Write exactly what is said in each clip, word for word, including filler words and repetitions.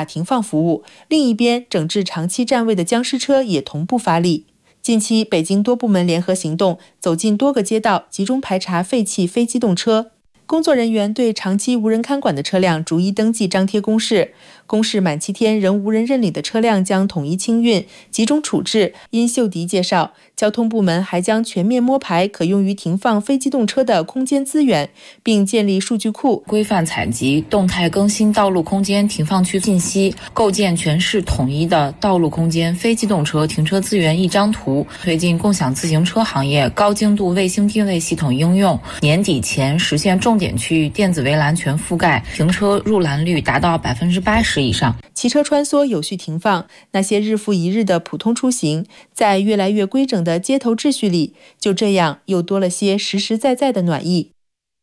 化停放服务，另一边整治长期占位的僵尸车也同步发力。近期，北京多部门联合行动，走进多个街道，集中排查废弃非机动车。工作人员对长期无人看管的车辆逐一登记张贴公示，公示满七天仍无人认领的车辆将统一清运，集中处置。殷秀迪介绍，交通部门还将全面摸排可用于停放非机动车的空间资源，并建立数据库， 规范采集、动态更新道路空间停放区信息，构建全市统一的道路空间非机动车停车资源一张图，推进共享自行车行业高精度卫星定位系统应用，年底前实现重点区域电子围栏全覆盖，停车入栏率达到百分之八十以上。 骑车穿梭有序停放，那些日复一日的普通出行，在越来越规整的街头秩序里，就这样又多了些实实在在的暖意。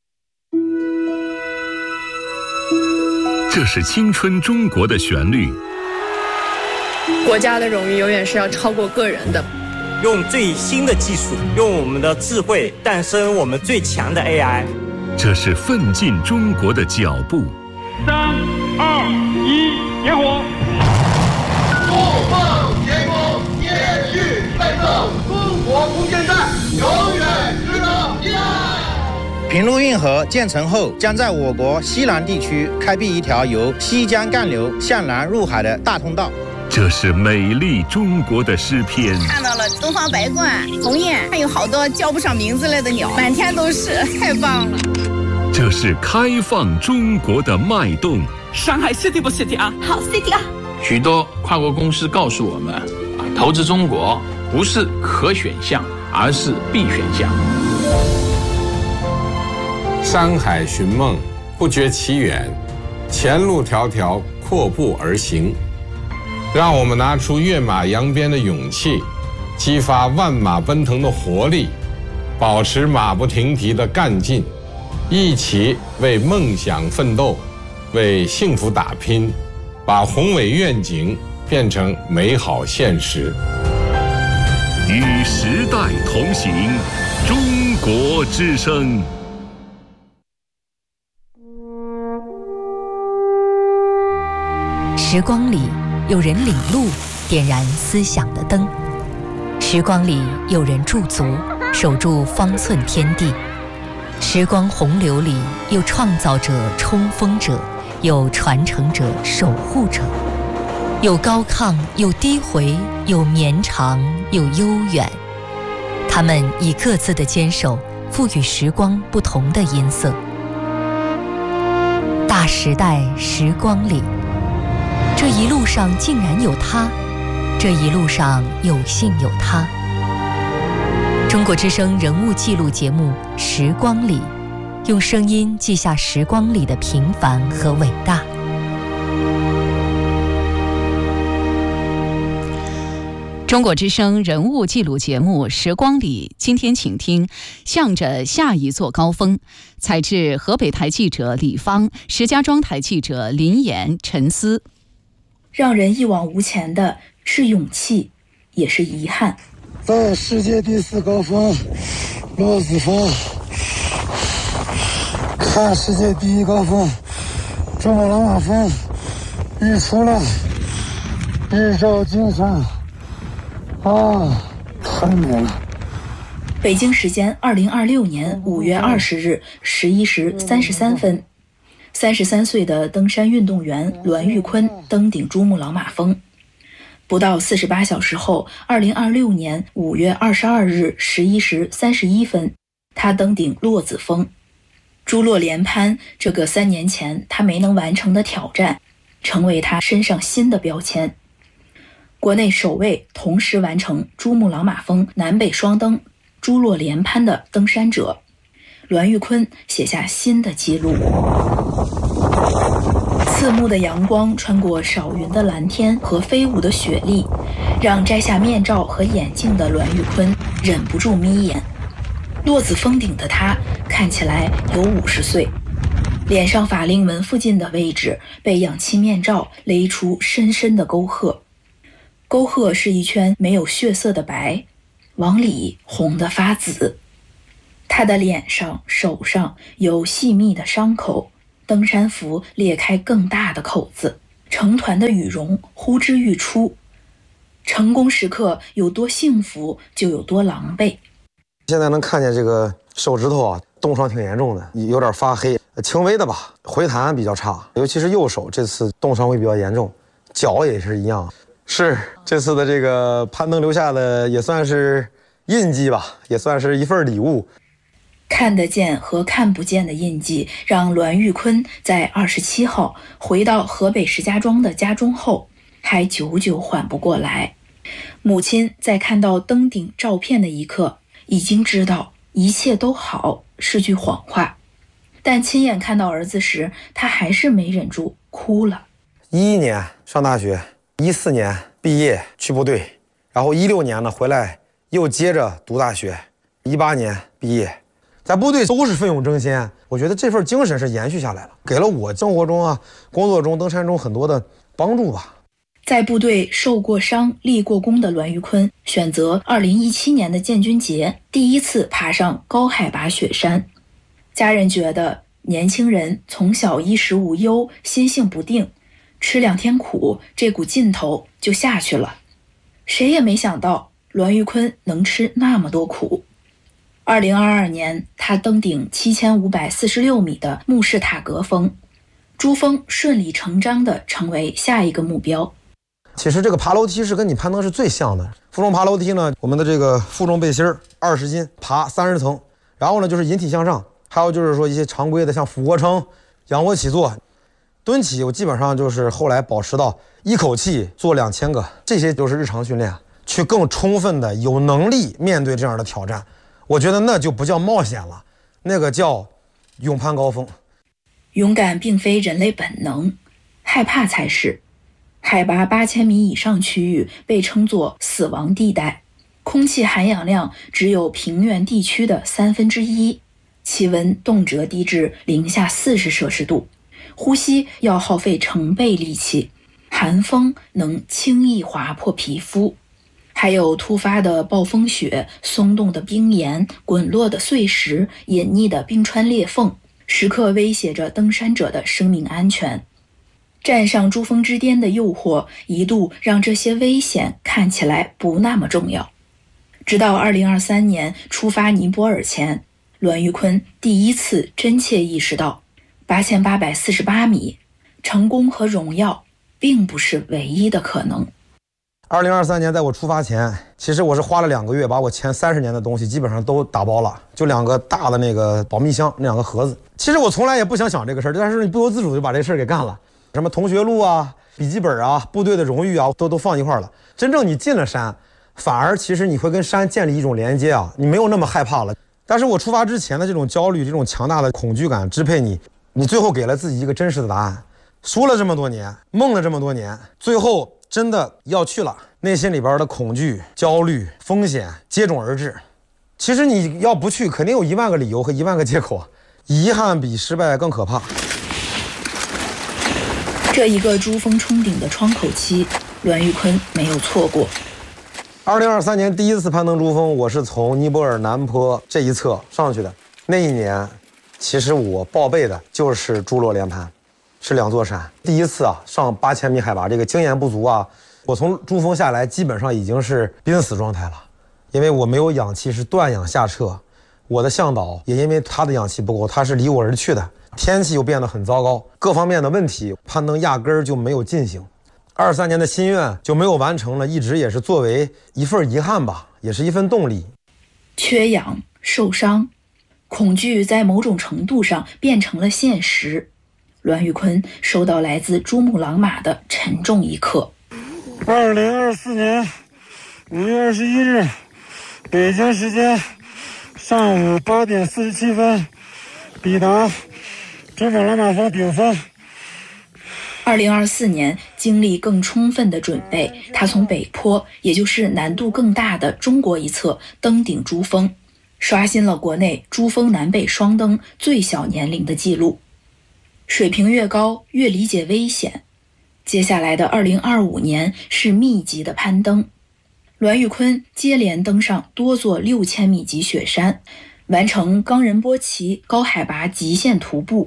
这是青春中国的旋律。 国家的荣誉永远是要超过个人的。 用最新的技术，用我们的智慧诞生我们最强的 A I。 这是奋进中国的脚步。 三二一，点火！ 不放天空，延续奋斗，中国空间站永远值得依赖。 平陆运河建成后，将在我国西南地区开辟一条由西江干流向南入海的大通道。 这是美丽中国的诗篇。 看到了东方白鹳、鸿雁，还有好多叫不上名字来的鸟，满天都是，太棒了。 这是开放中国的脉动。 上海 City 不 City 啊？ 好 City 啊！ 许多跨国公司告诉我们，啊，投资中国不是可选项，而是必选项。 山海寻梦，不觉其远，前路迢迢，阔步而行。让我们拿出跃马扬鞭的勇气，激发万马奔腾的活力，保持马不停蹄的干劲，一起为梦想奋斗，为幸福打拼，把宏伟愿景变成美好现实。 与时代同行，中国之声。 时光里有人领路，点燃思想的灯；时光里有人驻足，守住方寸天地；时光洪流里有创造者、冲锋者，有传承者、守护者，有高亢，有低回，有绵长，有悠远。他们以各自的坚守，赋予时光不同的音色。大时代时光里，这一路上竟然有他，这一路上有幸有他。中国之声人物记录节目《时光里》，用声音记下时光里的平凡和伟大。 中国之声人物记录节目《时光里》，今天请听《向着下一座高峰》，采自河北台记者李芳、石家庄台记者林岩、陈思。 让人一往无前的是勇气，也是遗憾。 在世界第四高峰落子峰，看世界第一高峰珠穆朗玛峰日出了，日照金山，啊，太美了。 北京时间二零二六年五月二十日十一时三十三分，三十三岁的登山运动员栾玉坤登顶珠穆朗玛峰。不到四十八小时后，二零二六年五月二十二日十一时三十一分，他登顶落子峰。珠落连攀这个三年前他没能完成的挑战，成为他身上新的标签。国内首位同时完成珠穆朗玛峰南北双登、珠落连攀的登山者，栾玉坤写下新的纪录。刺目的阳光穿过少云的蓝天和飞舞的雪粒，让摘下面罩和眼镜的栾玉坤忍不住眯眼。落子峰顶的他看起来有五十岁，脸上法令纹附近的位置被氧气面罩勒出深深的沟壑，沟壑是一圈没有血色的白，往里红得发紫。他的脸上、手上有细密的伤口，登山服裂开更大的口子， 成团的羽绒呼之欲出。成功时刻有多幸福，就有多狼狈。 现在能看见这个手指头啊，冻伤挺严重的，有点发黑，轻微的吧，回弹比较差，尤其是右手这次冻伤会比较严重，脚也是一样。是这次的这个攀登留下的也算是印记吧，也算是一份礼物。 看得见和看不见的印记，让栾玉坤在二十七号回到河北石家庄的家中后，还久久缓不过来。母亲在看到登顶照片的一刻，已经知道一切都好是句谎话，但亲眼看到儿子时，他还是没忍住哭了。 一一年上大学，一四年毕业去部队，然后一六年呢回来又接着读大学，一八年毕业。在部队都是奋勇争先，我觉得这份精神是延续下来了，给了我生活中啊、工作中、登山中很多的帮助吧。 在部队受过伤、立过功的栾玉坤，选择二零一七年的建军节第一次爬上高海拔雪山。家人觉得年轻人从小衣食无忧、心性不定，吃两天苦，这股劲头就下去了。谁也没想到栾玉坤能吃那么多苦。二零二二年，他登顶七千五百四十六米的慕士塔格峰，珠峰顺理成章地成为下一个目标。 其实这个爬楼梯是跟你攀登是最像的。负重爬楼梯呢，我们的这个负重背心二十斤，爬三十层，然后呢就是引体向上，还有就是说一些常规的像俯卧撑、仰卧起坐、蹲起，我基本上就是后来保持到一口气做两千个，这些都是日常训练，去更充分的有能力面对这样的挑战。我觉得那就不叫冒险了，那个叫勇攀高峰。 勇敢并非人类本能，害怕才是。海拔八千米以上区域被称作死亡地带，空气含氧量只有平原地区的三分之一，气温动辄低至零下四十摄氏度，呼吸要耗费成倍力气，寒风能轻易划破皮肤。还有突发的暴风雪、松动的冰岩、滚落的碎石、隐匿的冰川裂缝，时刻威胁着登山者的生命安全。站上珠峰之巅的诱惑，一度让这些危险看起来不那么重要。直到二零二三年出发尼泊尔前，栾玉坤第一次真切意识到，八千八百四十八米，成功和荣耀并不是唯一的可能。 二零二三年在我出发前，其实我是花了两个月把我前三十年的东西基本上都打包了，就两个大的那个保密箱，那两个盒子。其实我从来也不想想这个事儿，但是你不由自主就把这事儿给干了。什么同学录啊、笔记本啊、部队的荣誉啊，都都放一块了。真正你进了山，反而其实你会跟山建立一种连接啊，你没有那么害怕了。但是我出发之前的这种焦虑、这种强大的恐惧感支配你，你最后给了自己一个真实的答案。输了这么多年，梦了这么多年，最后真的要去了，内心里边的恐惧、焦虑、风险接踵而至。其实你要不去，肯定有一万个理由和一万个借口，遗憾比失败更可怕。 这一个珠峰冲顶的窗口期，栾玉坤没有错过。 二零二三年第一次攀登珠峰，我是从尼泊尔南坡这一侧上去的。那一年，其实我报备的就是珠洛连盘，是两座山。第一次啊，上八千米海拔，这个经验不足啊，我从珠峰下来，基本上已经是濒死状态了，因为我没有氧气，是断氧下撤。我的向导也因为他的氧气不够，他是离我而去的。天气又变得很糟糕，各方面的问题，攀登压根儿就没有进行。二三年的心愿就没有完成了，一直也是作为一份遗憾吧，也是一份动力。 缺氧、受伤、恐惧在某种程度上变成了现实。栾玉坤收到来自珠穆朗玛的沉重一刻。 二零二四年五月二十一日，北京时间上午八点四十七分，抵达珠穆朗玛峰顶峰。 二零二四年经历更充分的准备，他从北坡，也就是难度更大的中国一侧登顶珠峰，刷新了国内珠峰南北双登最小年龄的记录。水平越高，越理解危险。接下来的二零二五年是密集的攀登，栾玉坤接连登上多座六千米级雪山，完成冈仁波齐高海拔极限徒步。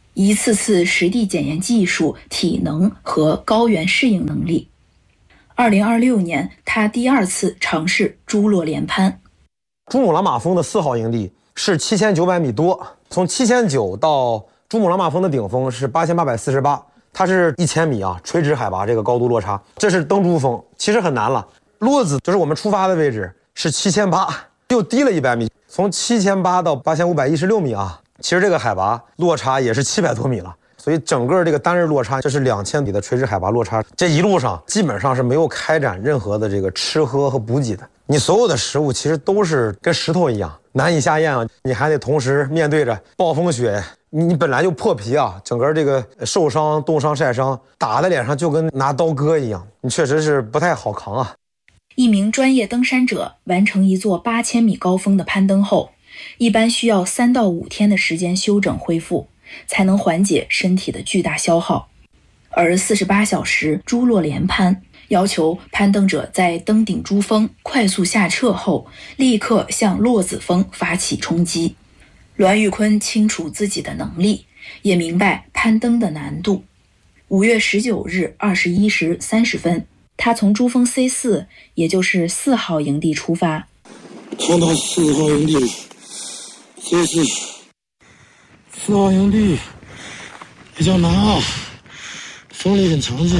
一次次实地检验技术、体能和高原适应能力。二零二六年，他第二次尝试珠洛连攀。 珠穆朗玛峰的四号营地是七千九百米多，从七千九到珠穆朗玛峰的顶峰是八千八百四十八，它是一千米啊，垂直海拔这个高度落差。这是登珠峰，其实很难了。洛子就是我们出发的位置是七千八，又低了一百米，从七千八到八千五百一十六米啊，其实这个海拔落差也是七百多米了。所以整个这个单日落差，这是两千米的垂直海拔落差。这一路上基本上是没有开展任何的这个吃喝和补给的，你所有的食物其实都是跟石头一样难以下咽啊！你还得同时面对着暴风雪，你本来就破皮啊，整个这个受伤、冻伤、晒伤打在脸上就跟拿刀割一样，你确实是不太好扛啊。 一名专业登山者完成一座八千米高峰的攀登后，一般需要三到五天的时间休整恢复，才能缓解身体的巨大消耗。而四十八小时珠洛连攀要求攀登者在登顶珠峰快速下撤后，立刻向洛子峰发起冲击。栾玉坤清楚自己的能力，也明白攀登的难度。五月十九日二十一时三十分，他从珠峰 C 四，也就是四号营地出发。 看到四号营地，这是四号营地比较难啊，风力很强劲。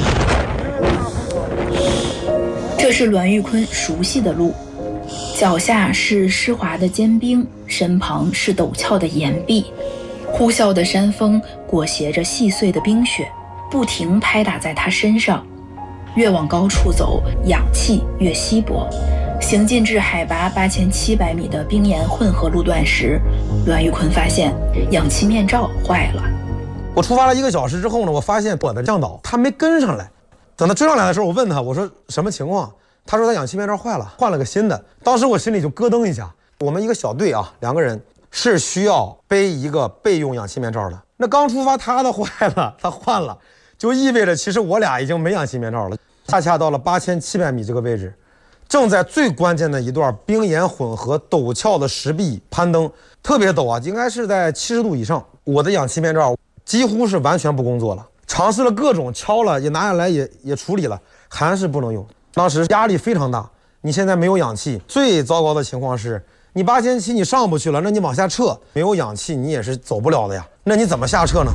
这是栾玉坤熟悉的路，脚下是湿滑的坚冰，身旁是陡峭的岩壁，呼啸的山风裹挟着细碎的冰雪，不停拍打在他身上。越往高处走，氧气越稀薄。行进至海拔八千七百米的冰岩混合路段时，栾玉坤发现氧气面罩坏了。 我出发了一个小时之后呢，我发现我的向导他没跟上来。等他追上来的时候，我问他，我说什么情况？他说他氧气面罩坏了，换了个新的。当时我心里就咯噔一下。我们一个小队啊，两个人是需要背一个备用氧气面罩的。那刚出发他的坏了，他换了，就意味着其实我俩已经没氧气面罩了。恰恰到了八千七百米这个位置，正在最关键的一段冰岩混合陡峭的石壁攀登，特别陡啊，应该是在七十度以上。我的氧气面罩几乎是完全不工作了，尝试了各种敲了，也拿下来也也处理了，还是不能用。当时压力非常大，你现在没有氧气，最糟糕的情况是你八千七你上不去了，那你往下撤，没有氧气你也是走不了的呀，那你怎么下撤呢？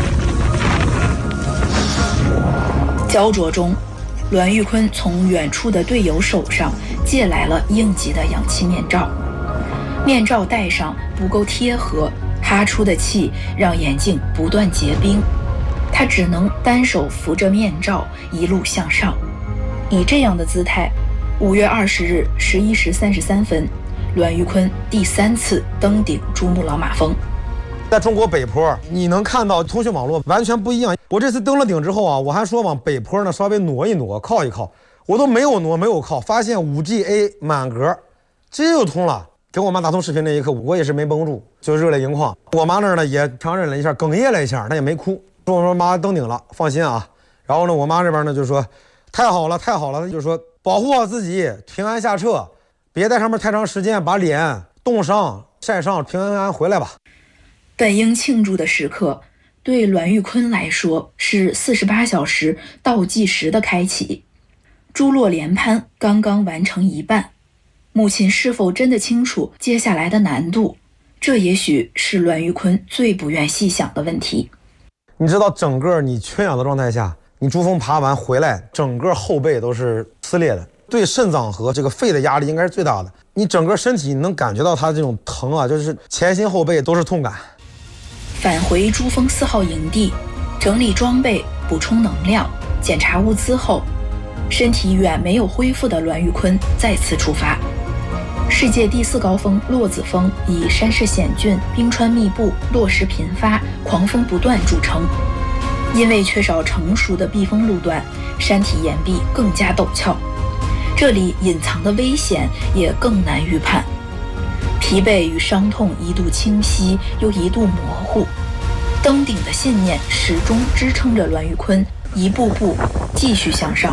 焦灼中，栾玉坤从远处的队友手上借来了应急的氧气面罩，面罩戴上不够贴合，哈出的气让眼镜不断结冰，他只能单手扶着面罩一路向上。以这样的姿态，五月二十日十一时三十三分，栾玉坤第三次登顶珠穆朗玛峰。 在中国北坡，你能看到通讯网络完全不一样。我这次登了顶之后啊，我还说往北坡呢稍微挪一挪，靠一靠，我都没有挪，没有靠，发现 五 G A 满格，直接就通了。给我妈打通视频那一刻，我也是没绷住，就热泪盈眶。我妈那儿呢也强忍了一下，哽咽了一下，她也没哭，说我说妈登顶了，放心啊。然后呢，我妈这边呢就说太好了，太好了，她就说保护好自己，平安下撤，别在上面太长时间，把脸冻伤、晒伤，平安安回来吧。 本应庆祝的时刻，对栾玉坤来说是四十八小时倒计时的开启。珠洛连攀刚刚完成一半，母亲是否真的清楚接下来的难度？这也许是栾玉坤最不愿细想的问题。 你知道，整个你缺氧的状态下，你珠峰爬完回来，整个后背都是撕裂的，对肾脏和这个肺的压力应该是最大的。你整个身体能感觉到它这种疼啊，就是前心后背都是痛感。 返回珠峰四号营地，整理装备、补充能量、检查物资后，身体远没有恢复的栾玉坤再次出发。世界第四高峰洛子峰以山势险峻、冰川密布、落石频发、狂风不断著称。因为缺少成熟的避风路段，山体岩壁更加陡峭，这里隐藏的危险也更难预判。疲惫与伤痛一度清晰，又一度模糊。登顶的信念始终支撑着栾玉坤一步步继续向上。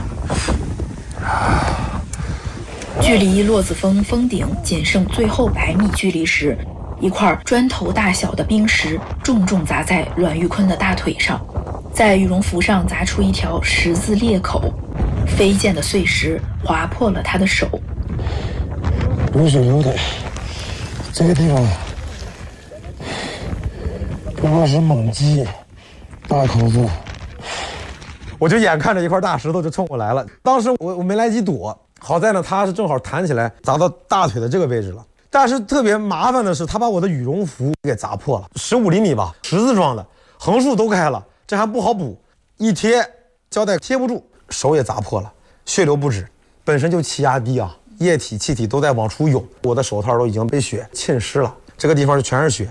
距离洛子峰峰顶仅剩最后百米距离时， 一块砖头大小的冰石重重砸在阮玉坤的大腿上，在羽绒服上砸出一条十字裂口，飞溅的碎石划破了他的手。 流水流的，这个地方不怕是猛击，大口子。 我就眼看着一块大石头就冲我来了，当时我我没来及躲，好在呢他是正好弹起来砸到大腿的这个位置了。但是特别麻烦的是，他把我的羽绒服给砸破了，十五厘米吧，十字状的，横竖都开了，这还不好补，一贴胶带贴不住，手也砸破了，血流不止。本身就气压低啊，液体气体都在往出涌，我的手套都已经被血浸湿了，这个地方就全是血。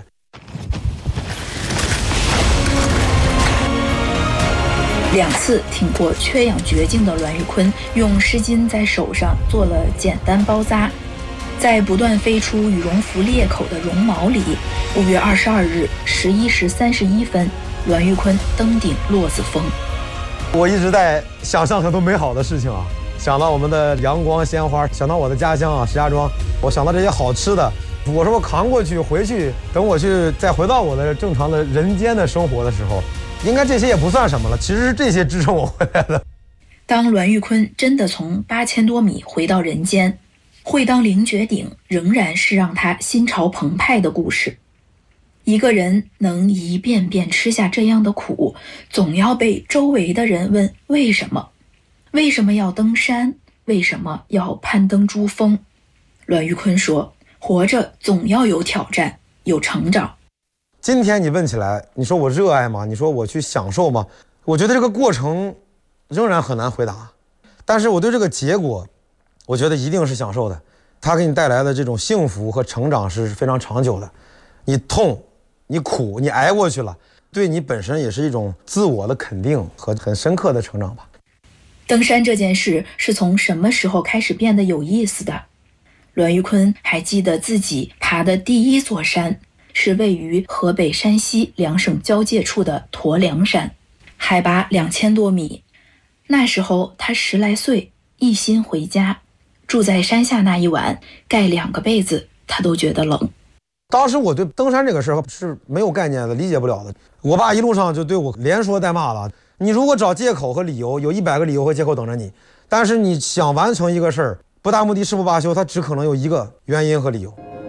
两次挺过缺氧绝境的阮玉坤，用湿巾在手上做了简单包扎。在不断飞出羽绒服裂口的绒毛里，五月二十二日十一时三十一分，阮玉坤登顶落子峰。 我一直在想象很多美好的事情啊，想到我们的阳光鲜花，想到我的家乡啊石家庄，我想到这些好吃的，我说我扛过去，回去等我去再回到我的正常的人间的生活的时候，应该这些也不算什么了，其实是这些支撑我回来的。 当阮玉坤真的从八千多米回到人间，会当凌绝顶仍然是让他心潮澎湃的故事。一个人能一遍遍吃下这样的苦，总要被周围的人问为什么？为什么要登山？为什么要攀登珠峰？阮玉坤说，活着总要有挑战，有成长。 今天你问起来，你说我热爱吗？你说我去享受吗？我觉得这个过程仍然很难回答，但是我对这个结果我觉得一定是享受的，它给你带来的这种幸福和成长是非常长久的。你痛，你苦，你挨过去了，对你本身也是一种自我的肯定和很深刻的成长吧。 登山这件事是从什么时候开始变得有意思的？阮玉坤还记得自己爬的第一座山是位于河北山西两省交界处的驼梁山，海拔两千多米。那时候他十来岁，一心回家，住在山下那一晚，盖两个被子，他都觉得冷。 当时我对登山这个事儿是没有概念的，理解不了的。我爸一路上就对我连说带骂了。你如果找借口和理由，有一百个理由和借口等着你，但是你想完成一个事儿，不达目的誓不罢休，它只可能有一个原因和理由。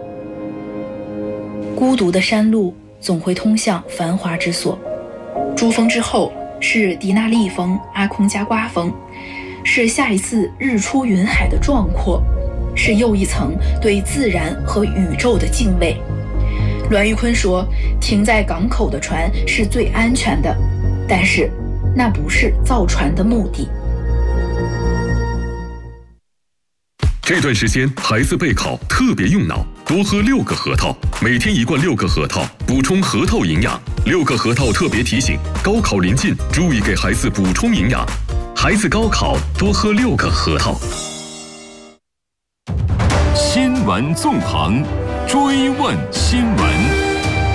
孤独的山路总会通向繁华之所。珠峰之后是迪纳利峰、阿空加瓜峰，是下一次日出云海的壮阔，是又一层对自然和宇宙的敬畏。阮玉坤说，停在港口的船是最安全的，但是那不是造船的目的。 这段时间孩子备考特别用脑，多喝六个核桃，每天一罐六个核桃，补充核桃营养。六个核桃特别提醒：高考临近，注意给孩子补充营养。孩子高考多喝六个核桃。 新闻纵横，追问新闻。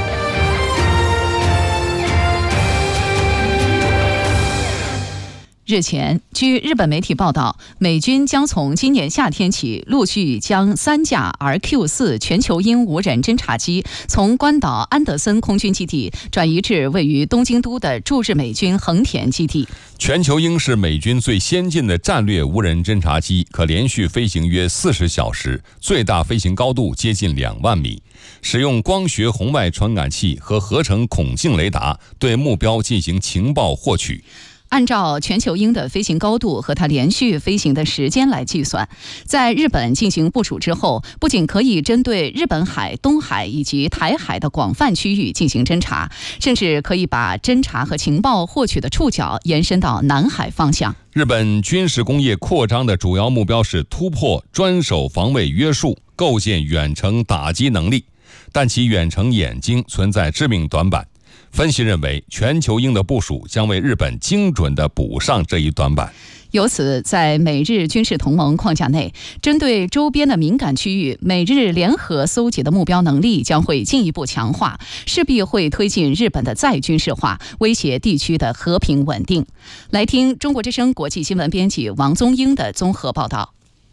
日前，据日本媒体报道，美军将从今年夏天起陆续将三架 R Q 四 全球鹰无人侦察机从关岛安德森空军基地转移至位于东京都的驻日美军横田基地。 全球鹰是美军最先进的战略无人侦察机，可连续飞行约四十小时，最大飞行高度接近两万米，使用光学红外传感器和合成孔径雷达对目标进行情报获取。 按照全球鹰的飞行高度和它连续飞行的时间来计算，在日本进行部署之后，不仅可以针对日本海、东海以及台海的广泛区域进行侦察，甚至可以把侦察和情报获取的触角延伸到南海方向。 日本军事工业扩张的主要目标是突破专守防卫约束，构建远程打击能力，但其远程眼睛存在致命短板。分析认为，全球鹰的部署将为日本精准地补上这一短板。 由此，在美日军事同盟框架内，针对周边的敏感区域，美日联合搜集的目标能力将会进一步强化，势必会推进日本的再军事化，威胁地区的和平稳定。来听中国之声国际新闻编辑王宗英的综合报道。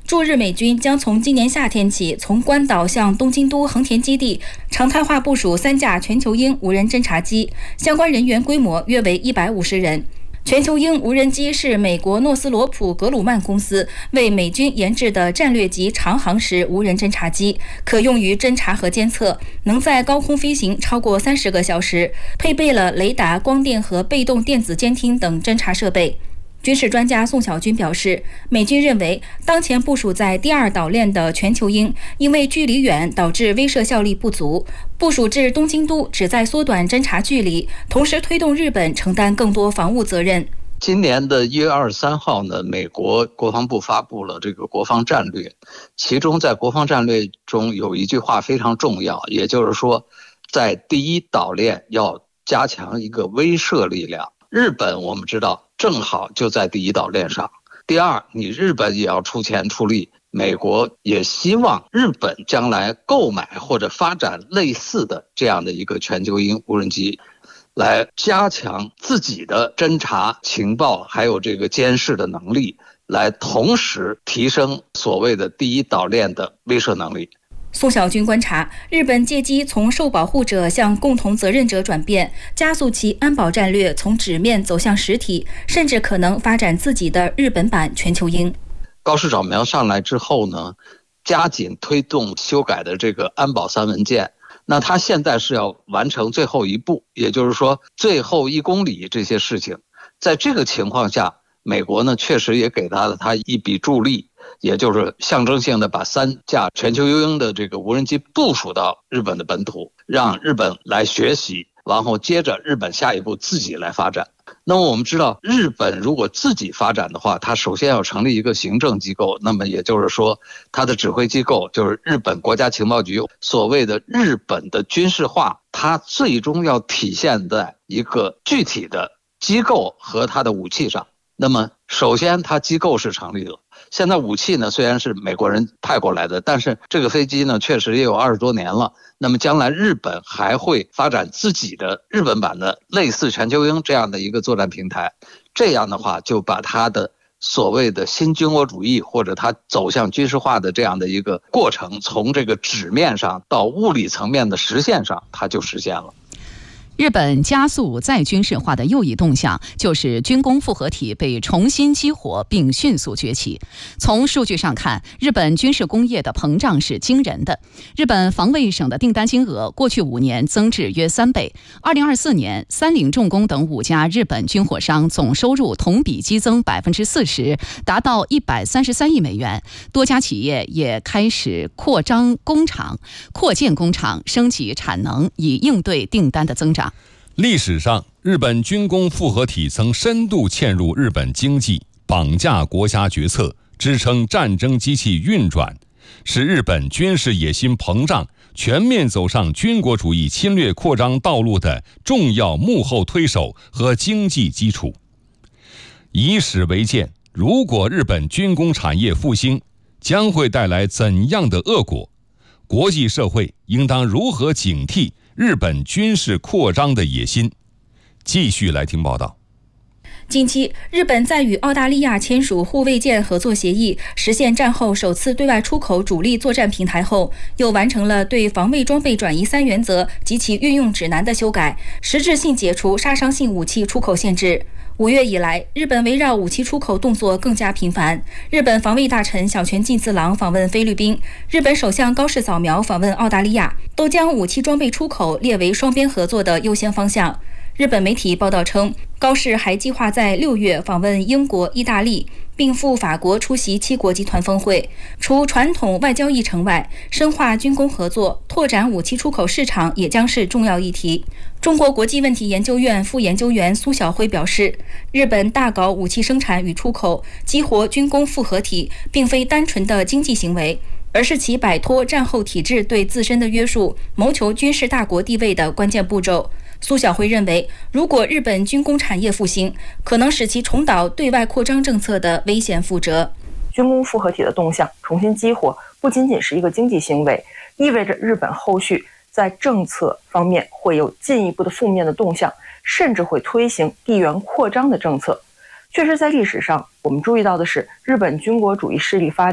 驻日美军将从今年夏天起，从关岛向东京都横田基地常态化部署三架全球鹰无人侦察机，相关人员规模约为一百五十人。全球鹰无人机是美国诺斯罗普格鲁曼公司为美军研制的战略级长航时无人侦察机，可用于侦察和监测，能在高空飞行超过三十个小时，配备了雷达、光电和被动电子监听等侦察设备。军事专家宋小军表示，美军认为当前部署在第二岛链的全球鹰因为距离远导致威慑效力不足，部署至东京都旨在缩短侦察距离，同时推动日本承担更多防务责任。 今年的一月二十三号呢，美国国防部发布了这个国防战略，其中在国防战略中有一句话非常重要，也就是说，在第一岛链要加强一个威慑力量。日本我们知道正好就在第一岛链上。第二，你日本也要出钱出力，美国也希望日本将来购买或者发展类似的这样的一个全球鹰无人机，来加强自己的侦察情报还有这个监视的能力，来同时提升所谓的第一岛链的威慑能力。 宋小军观察，日本借机从受保护者向共同责任者转变，加速其安保战略从纸面走向实体，甚至可能发展自己的日本版全球鹰。 高市早苗上来之后呢，加紧推动修改的这个安保三文件，那他现在是要完成最后一步，也就是说最后一公里这些事情。在这个情况下，美国呢确实也给他了他一笔助力，也就是象征性的把三架全球鹰的这个无人机部署到日本的本土，让日本来学习，然后接着日本下一步自己来发展。那么我们知道，日本如果自己发展的话，它首先要成立一个行政机构，那么也就是说它的指挥机构就是日本国家情报局。所谓的日本的军事化，它最终要体现在一个具体的机构和它的武器上。那么首先它机构是成立了，现在武器呢虽然是美国人派过来的，但是这个飞机呢确实也有二十多年了。那么将来日本还会发展自己的日本版的类似全球鹰这样的一个作战平台，这样的话就把它的所谓的新军国主义或者它走向军事化的这样的一个过程，从这个纸面上到物理层面的实现上，它就实现了。 日本加速再军事化的又一动向，就是军工复合体被重新激活并迅速崛起。从数据上看，日本军事工业的膨胀是惊人的。日本防卫省的订单金额过去五年增至约三倍。二零二四年，三菱重工等五家日本军火商总收入同比激增百分之四十，达到一百三十三亿美元。多家企业也开始扩张工厂、扩建工厂，升级产能，以应对订单的增长。 历史上，日本军工复合体曾深度嵌入日本经济，绑架国家决策，支撑战争机器运转，使日本军事野心膨胀，全面走上军国主义侵略扩张道路的重要幕后推手和经济基础。以史为鉴，如果日本军工产业复兴，将会带来怎样的恶果？国际社会应当如何警惕日本军事扩张的野心？继续来听报道。 近期，日本在与澳大利亚签署护卫舰合作协议，实现战后首次对外出口主力作战平台后，又完成了对防卫装备转移三原则及其运用指南的修改，实质性解除杀伤性武器出口限制。五月以来，日本围绕武器出口动作更加频繁。日本防卫大臣小泉进次郎访问菲律宾，日本首相高市早苗访问澳大利亚，都将武器装备出口列为双边合作的优先方向。日本媒体报道称，高市还计划在六月访问英国、意大利，并赴法国出席七国集团峰会。除传统外交议程外，深化军工合作、拓展武器出口市场也将是重要议题。中国国际问题研究院副研究员苏晓辉表示，日本大搞武器生产与出口，激活军工复合体，并非单纯的经济行为，而是其摆脱战后体制对自身的约束，谋求军事大国地位的关键步骤。苏晓辉认为，如果日本军工产业复兴，可能使其重蹈对外扩张政策的危险覆辙。 军工复合体的动向重新激活，不仅仅是一个经济行为，意味着日本后续在政策方面会有进一步的负面的动向，甚至会推行地缘扩张的政策。确实，在历史上，我们注意到的是，日本军国主义势力发展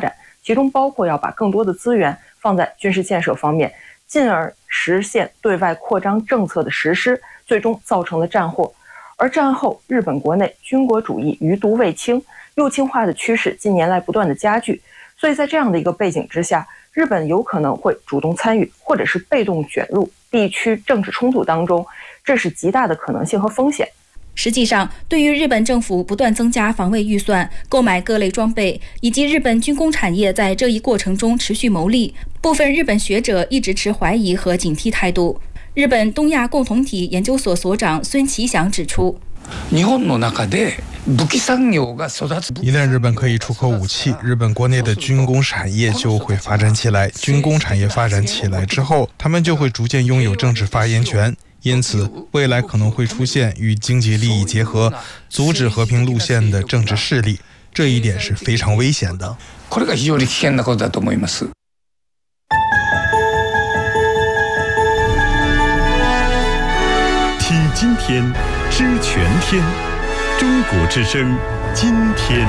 其中包括要把更多的资源放在军事建设方面，进而实现对外扩张政策的实施，最终造成了战祸。而战后日本国内军国主义余毒未清，右倾化的趋势近年来不断的加剧，所以在这样的一个背景之下，日本有可能会主动参与或者是被动卷入地区政治冲突当中，这是极大的可能性和风险。 实际上，对于日本政府不断增加防卫预算、购买各类装备，以及日本军工产业在这一过程中持续牟利，部分日本学者一直持怀疑和警惕态度。日本东亚共同体研究所所长孙其祥指出， 一旦日本可以出口武器，日本国内的军工产业就会发展起来。军工产业发展起来之后，他们就会逐渐拥有政治发言权。因此，未来可能会出现与经济利益结合、阻止和平路线的政治势力，这一点是非常危险的。 听今天，知全天，中国之声，今天。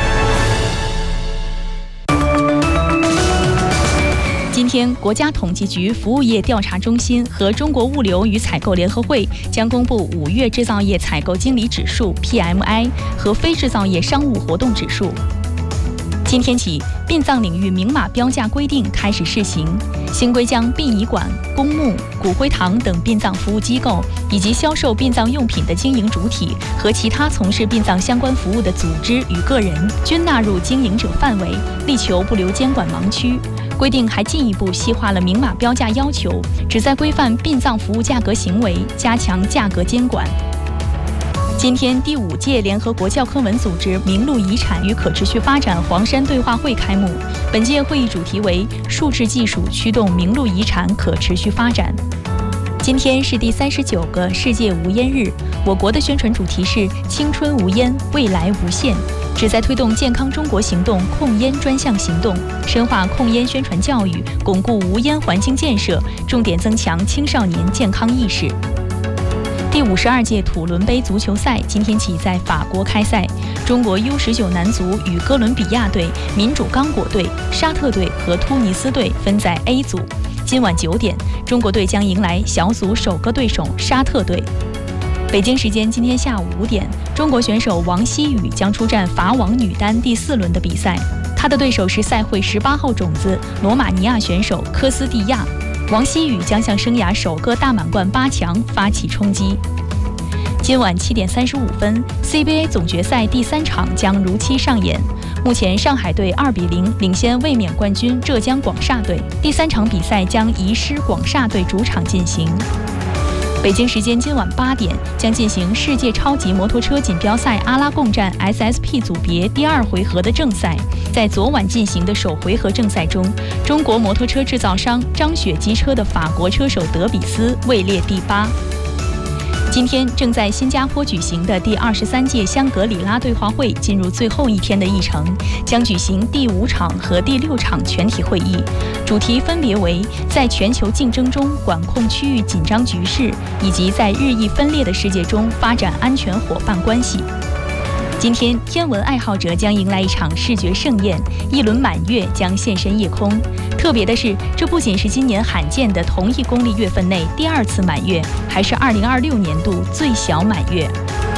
今天，国家统计局服务业调查中心和中国物流与采购联合会将公布五月制造业采购经理指数 P M I 和非制造业商务活动指数。今天起，殡葬领域明码标价规定开始试行，新规将殡仪馆、公墓、骨灰堂等殡葬服务机构以及销售殡葬用品的经营主体和其他从事殡葬相关服务的组织与个人均纳入经营者范围，力求不留监管盲区。规定还进一步细化了明码标价要求，旨在规范殡葬服务价格行为，加强价格监管。今天，第五届联合国教科文组织名录遗产与可持续发展黄山对话会开幕。本届会议主题为“数字技术驱动名录遗产可持续发展”。今天是第三十九个世界无烟日，我国的宣传主题是“青春无烟，未来无限”，旨在推动健康中国行动控烟专项行动，深化控烟宣传教育，巩固无烟环境建设，重点增强青少年健康意识。第五十二届土伦杯足球赛今天起在法国开赛，中国 U 十九 男足与哥伦比亚队、民主刚果队、沙特队和突尼斯队分在 A 组。今晚九点，中国队将迎来小组首个对手沙特队。北京时间今天下午五点，中国选手王希雨将出战法网女单第四轮的比赛，她的对手是赛会十八号种子罗马尼亚选手科斯蒂亚。王希雨将向生涯首个大满贯八强发起冲击。今晚七点三十五分 ，C B A 总决赛第三场将如期上演。目前，上海队二比零领先卫冕冠军浙江广厦队。第三场比赛将移师广厦队主场进行。北京时间今晚八点将进行世界超级摩托车锦标赛阿拉贡站 S S P 组别第二回合的正赛。在昨晚进行的首回合正赛中，中国摩托车制造商张雪机车的法国车手德比斯位列第八。今天正在新加坡举行的第二十三届香格里拉对话会进入最后一天的议程，将举行第五场和第六场全体会议，主题分别为在全球竞争中管控区域紧张局势，以及在日益分裂的世界中发展安全伙伴关系。今天，天文爱好者将迎来一场视觉盛宴，一轮满月将现身夜空。特别的是，这不仅是今年罕见的同一公历月份内第二次满月，还是二零二六年度最小满月。